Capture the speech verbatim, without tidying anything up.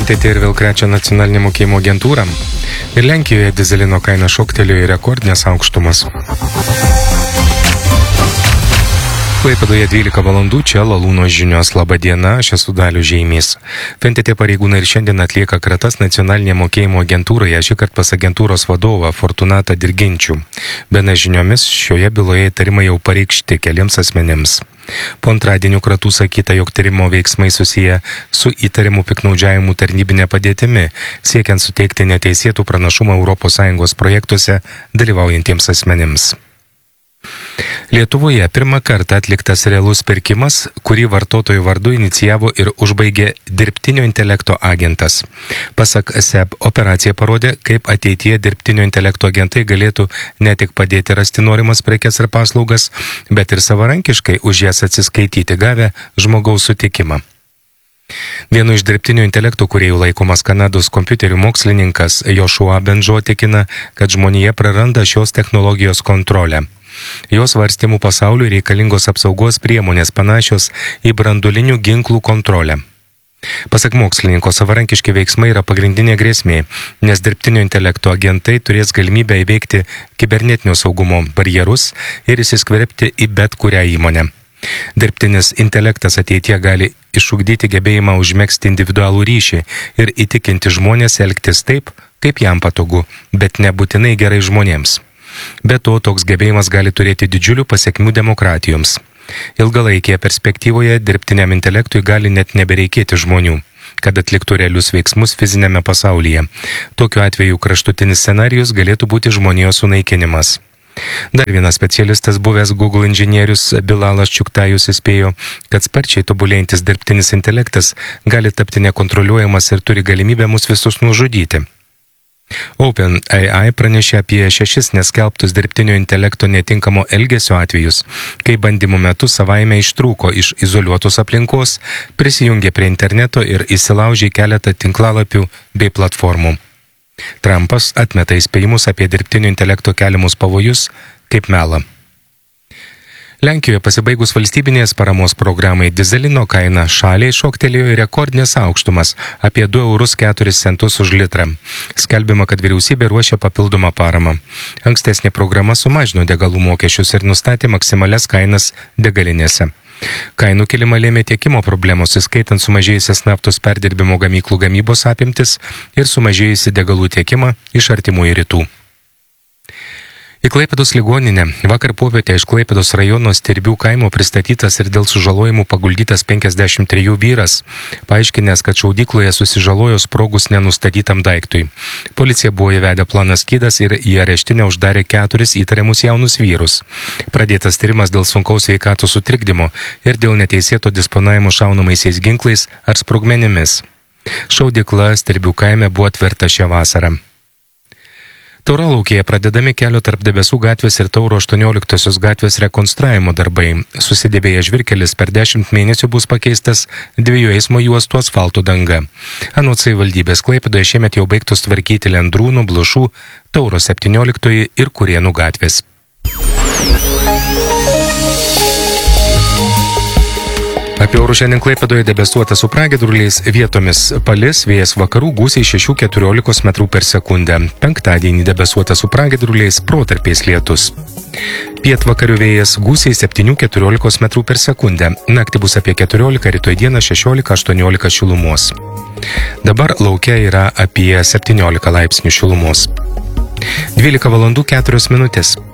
F N T T ir vėl krečia nacionalinė mokėjimo agentūra. Ir Lenkijoje dizelino kaina šoktelėjo į rekordinės aukštumas. Klaipėdoje dvylika valandų, čia Lalūno žinios. Labą dieną, aš esu Dalius Žeimys. F N T T pareigūnai ir šiandien atlieka kratas nacionalinėje mokėjimo agentūroje, šįkart pas agentūros vadovą Fortunatą Dirginčių. Bene žiniomis šioje byloje įtarimai jau pareikšti keliems asmenims. Po antradienio kratų sakyta, jog tyrimo veiksmai susiję su įtarimu piktnaudžiavimu tarnybinė padėtimi, siekiant suteikti neteisėtų pranašumą Europos Sąjungos projektuose dalyvaujantiems asmenims. Lietuvoje pirmą kartą atliktas realus pirkimas, kurį vartotojų vardu inicijavo ir užbaigė dirbtinio intelekto agentas. Pasak S E B, operacija parodė, kaip ateityje dirbtinio intelekto agentai galėtų ne tik padėti rasti norimas prekes ir paslaugas, bet ir savarankiškai už jas atsiskaityti gavę žmogaus sutikimą. Vienu iš dirbtinio intelekto kūrėjų laikomas Kanados kompiuterių mokslininkas Joshua Bengio tikina, kad žmonija praranda šios technologijos kontrolę. Jos svarstymų pasauliui reikalingos apsaugos priemonės panašios į branduolinių ginklų kontrolę. Pasak mokslininko, savarankiški veiksmai yra pagrindinė grėsmė, nes dirbtinio intelekto agentai turės galimybę įveikti kibernetinio saugumo barjerus ir įsiskverbti į bet kurią įmonę. Dirbtinis intelektas ateityje gali išugdyti gebėjimą užmegzti individualų ryšį ir įtikinti žmonės elgtis taip, kaip jam patogu, bet nebūtinai gerai žmonėms. Be to, toks gebėjimas gali turėti didžiulių pasekmių demokratijoms. Ilgalaikėje perspektyvoje dirbtiniam intelektui gali net nebereikėti žmonių, kad atliktų realius veiksmus fizinėme pasaulyje. Tokiu atveju kraštutinis scenarijus galėtų būti žmonijos sunaikinimas. Dar vienas specialistas, buvęs Google inžinierius Bilalas Čuktajus, įspėjo, kad sparčiai tobulėjantis dirbtinis intelektas gali tapti nekontroliuojamas ir turi galimybę mus visus nužudyti. OpenAI pranešė apie šešis neskelbtus dirbtinio intelekto netinkamo elgesio atvejus, kai bandymų metu savaime ištrūko iš izoliuotos aplinkos, prisijungė prie interneto ir įsilaužė keletą tinklalapių bei platformų. Trumpas atmeta įspėjimus apie dirbtinio intelekto keliamus pavojus kaip melą. Lenkijoje pasibaigus valstybinės paramos programai dizelino kaina šaliai šoktelėjo į rekordinės aukštumas apie du eurus keturis centus už litrą. Skelbiama, kad vyriausybė ruošia papildomą paramą. Ankstesnė programa sumažino degalų mokesčius ir nustatė maksimalias kainas degalinėse. Kainų kilimą lėmė tiekimo problemos, įskaitant sumažėjusias naftos perdirbimo gamyklų gamybos apimtis ir sumažėjusi degalų tiekimą iš artimųjų rytų. Į Klaipėdos ligoninę vakar popietę iš Klaipėdos rajono Stirbių kaimo pristatytas ir dėl sužalojimų paguldytas penkiasdešimt trejų vyras, paaiškinęs, kad šaudykloje susižalojo sprogus nenustatytam daiktui. Policija buvo įvedę planą skydas ir į areštinę uždarė keturis įtariamus jaunus vyrus. Pradėtas tyrimas dėl sunkaus sveikatos sutrikdymo ir dėl neteisėto disponavimo šaunamaisiais ginklais ar sprogmenimis. Šaudykla Stirbių kaime buvo atverta šią vasarą. Tauralaukėje pradedami kelio tarp Debesų gatvės ir Tauro aštuonioliktosios gatvės rekonstravimo darbai. Susidėvėjęs žvyrkelis per dešimt mėnesių bus pakeistas dviejų eismo juostų asfalto danga. Anot savivaldybės, Klaipėdoje šiemet jau baigtos tvarkyti Lendrūnų, Blušų, Tauro septynioliktoji ir Kurėnų gatvės. Apie orų šiandien Klaipėdoje debesuota su pragiedruliais, vietomis palis, vėjas vakarų gūsiai šešių iki keturiolikos metrų per sekundę. Penktadienį debesuota su pragiedruliais, protarpiais lietus. Pietvakarių vėjas gūsiai septynių iki keturiolikos metrų per sekundę. Naktį bus apie keturiolika, rytoj dieną šešiolika aštuoniolika šilumos. Dabar lauke yra apie septyniolika laipsnių šilumos. dvylika valandų keturios minutės.